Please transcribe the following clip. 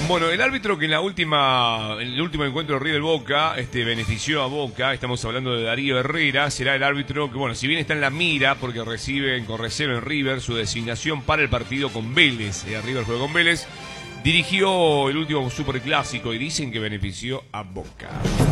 Bueno, el árbitro que en el último encuentro de River Boca benefició a Boca, estamos hablando de Darío Herrera, será el árbitro que, bueno, si bien está en la mira porque recibe con reserva en River su designación para el partido con Vélez, River juega con Vélez, dirigió el último superclásico y dicen que benefició a Boca.